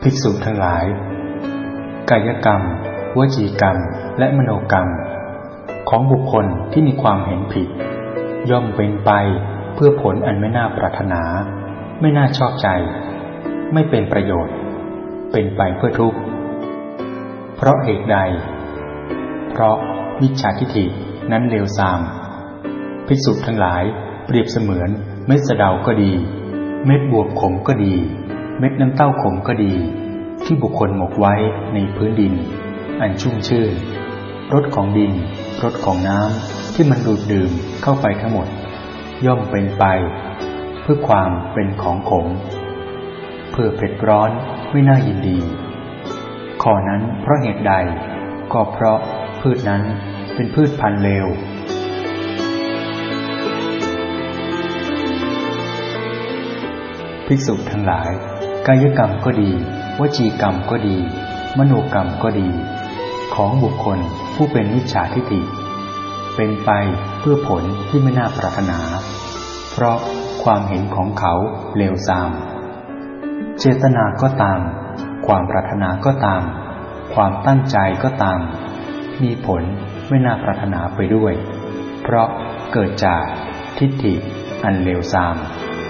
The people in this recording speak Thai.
ภิกษุทั้งหลายกายกรรมวจีกรรมและมโนกรรมของบุคคลที่มีความเห็นผิดย่อมเป็นไปเพื่อผลอันไม่น่าปรารถนาไม่น่าชอบใจไม่เป็นประโยชน์เป็นไปเพื่อทุกข์เพราะเหตุใดเพราะมิจฉาทิฏฐินั้นเลวทรามภิกษุทั้งหลายเปรียบเสมือนเม็ดสะเดาก็ดีเม็ดบวบขมก็ดีเม็ดน้ำเต้าขมก็ดีที่บุคคลหมกไว้ในพื้นดินอันชุ่มชื่นรสของดินรสของน้ำที่มันดูดดื่มเข้าไปทั้งหมดย่อมเป็นไปเพื่อความเป็นของขมเพื่อเผ็ดร้อนไม่น่ายินดีข้อนั้นเพราะเหตุใดก็เพราะพืชนั้นเป็นพืชพันธุ์เลวภิกษุทั้งหลายกายกรรมก็ดีวจีกรรมก็ดีมโนกรรมก็ดีของบุคคลผู้เป็นมิจฉาทิฏฐิเป็นไปเพื่อผลที่ไม่น่าปรารถนาเพราะความเห็นของเขาเลวทรามเจตนาก็ตามความปรารถนาก็ตามความตั้งใจก็ตามมีผลไม่น่าปรารถนาไปด้วยเพราะเกิดจากทิฏฐิอันเลวทราม